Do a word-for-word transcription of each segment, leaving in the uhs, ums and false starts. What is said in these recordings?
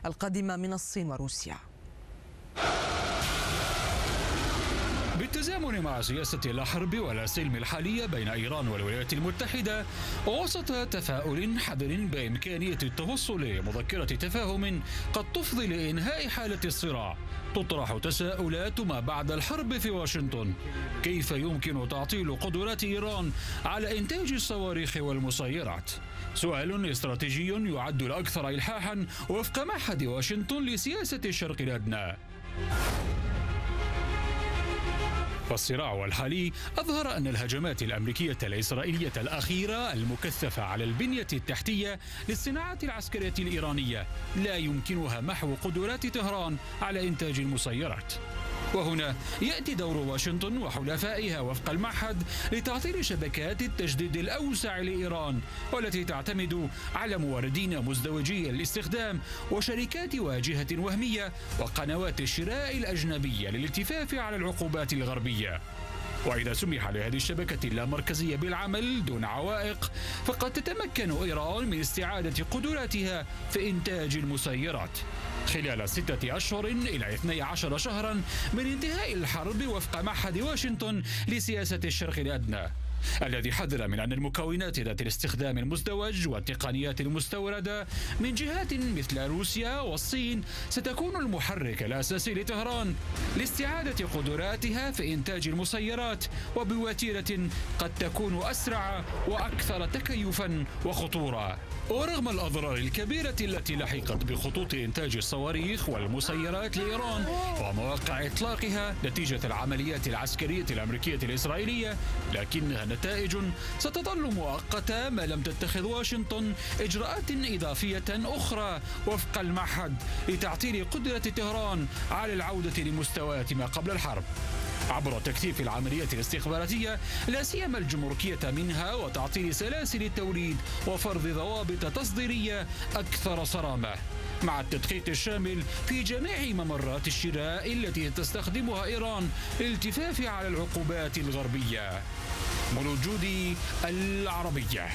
القادمة من الصين وروسيا. بالتزامن مع سياسة لا حرب ولا سلم الحالية بين إيران والولايات المتحدة، ووسط تفاؤل حذر بإمكانية التوصل لمذكرة تفاهم قد تفضي لإنهاء حالة الصراع، تطرح تساؤلات ما بعد الحرب في واشنطن. كيف يمكن تعطيل قدرات إيران على إنتاج الصواريخ والمسيرات؟ سؤال استراتيجي يعد الأكثر إلحاحا وفق معهد واشنطن لسياسة الشرق الأدنى. فالصراع الحالي أظهر أن الهجمات الأمريكية الإسرائيلية الأخيرة المكثفة على البنية التحتية للصناعة العسكرية الإيرانية لا يمكنها محو قدرات طهران على إنتاج المسيرات. وهنا يأتي دور واشنطن وحلفائها وفق المعهد لتعطيل شبكات التجديد الأوسع لإيران، والتي تعتمد على موردين مزدوجي الاستخدام وشركات واجهة وهمية وقنوات الشراء الأجنبية للالتفاف على العقوبات الغربية. وإذا سمح لهذه الشبكة اللامركزية بالعمل دون عوائق، فقد تتمكن إيران من استعادة قدراتها في إنتاج المسيرات خلال ستة أشهر إلى اثني عشر شهرا من انتهاء الحرب وفق معهد واشنطن لسياسة الشرق الأدنى، الذي حذر من أن المكونات ذات الاستخدام المزدوج والتقنيات المستوردة من جهات مثل روسيا والصين ستكون المحرك الأساسي لطهران لاستعادة قدراتها في إنتاج المسيرات وبوتيرة قد تكون أسرع وأكثر تكيفا وخطورة. ورغم الأضرار الكبيرة التي لحقت بخطوط إنتاج الصواريخ والمسيرات لإيران ومواقع إطلاقها نتيجة العمليات العسكرية الأمريكية الإسرائيلية، لكنها نتائج ستظل مؤقتة ما لم تتخذ واشنطن إجراءات إضافية أخرى وفق المعهد لتعطيل قدرة طهران على العودة لمستويات ما قبل الحرب عبر تكثيف العمليات الاستخباراتية لا سيما الجمركية منها، وتعطيل سلاسل التوريد وفرض ضوابط تصديرية أكثر صرامة، مع التدقيق الشامل في جميع ممرات الشراء التي تستخدمها إيران للالتفاف على العقوبات الغربية. مولود جودي، العربية.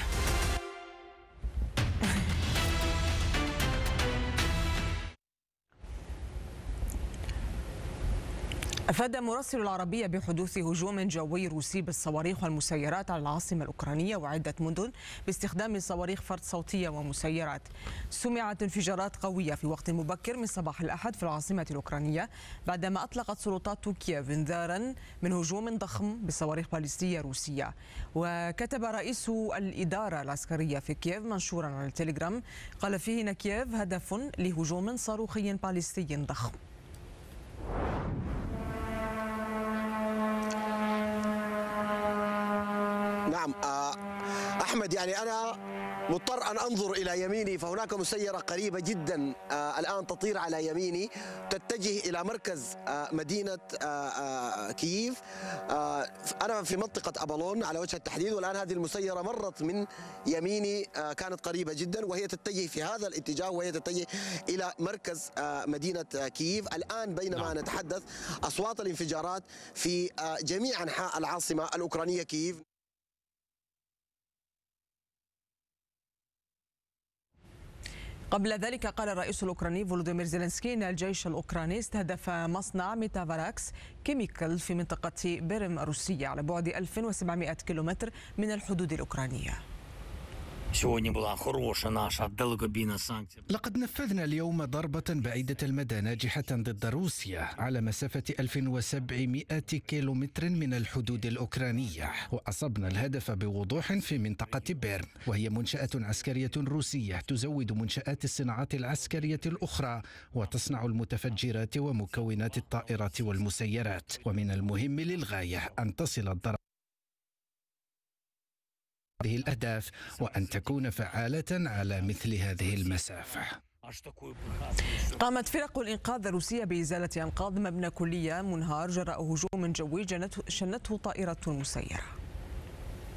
أفاد مراسل العربية بحدوث هجوم جوي روسي بالصواريخ والمسيرات على العاصمة الأوكرانية وعدة مدن باستخدام صواريخ فرد صوتية ومسيرات. سمعت انفجارات قوية في وقت مبكر من صباح الأحد في العاصمة الأوكرانية بعدما أطلقت سلطات كييف انذارا من هجوم ضخم بصواريخ باليستية روسية. وكتب رئيس الإدارة العسكرية في كييف منشورا على التليجرام قال فيه إن كييف هدف لهجوم صاروخي باليستي ضخم. نعم أحمد، يعني أنا مضطر أن أنظر إلى يميني، فهناك مسيرة قريبة جدا الآن تطير على يميني تتجه إلى مركز مدينة كييف. أنا في منطقة أبالون على وجه التحديد، والآن هذه المسيرة مرت من يميني، كانت قريبة جدا وهي تتجه في هذا الاتجاه، وهي تتجه إلى مركز مدينة كييف. الآن بينما نتحدث أصوات الانفجارات في جميع أنحاء العاصمة الأوكرانية كييف. قبل ذلك قال الرئيس الأوكراني فولوديمير زيلينسكي أن الجيش الأوكراني استهدف مصنع ميتافاراكس كيميكال في منطقة بيرم الروسية على بعد ألف وسبعمائة كيلومتر من الحدود الأوكرانية. لقد نفذنا اليوم ضربة بعيدة المدى ناجحة ضد روسيا على مسافة ألف وسبعمائة كيلومتر من الحدود الأوكرانية، وأصبنا الهدف بوضوح في منطقة بيرم، وهي منشأة عسكرية روسية تزود منشآت الصناعات العسكرية الأخرى وتصنع المتفجرات ومكونات الطائرات والمسيرات. ومن المهم للغاية أن تصل الضربة هذه الأهداف وأن تكون فعالة على مثل هذه المسافة. قامت فرق الإنقاذ الروسية بإزالة أنقاض مبنى كلية منهار جراء هجوم جوي شنته طائرة مسيرة.